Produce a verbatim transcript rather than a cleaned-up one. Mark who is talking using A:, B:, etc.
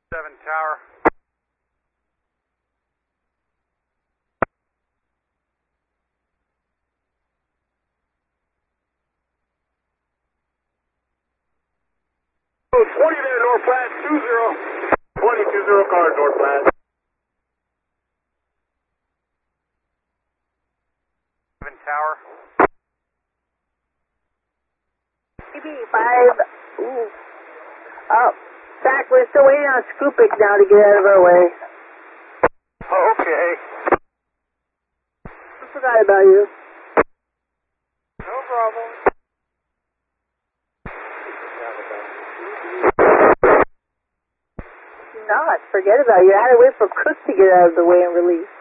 A: Seven tower.
B: twenty there, North Platte, two zero. twenty, two zero card, North Platte.
A: Seven tower.
C: T B five. Ooh. Oh, Zach, we're still waiting on Scoopix now to get out of our way.
A: Oh, okay.
C: I forgot about you.
A: No problem.
C: Do not forget about you. I had to wait for Cook to get out of the way and release.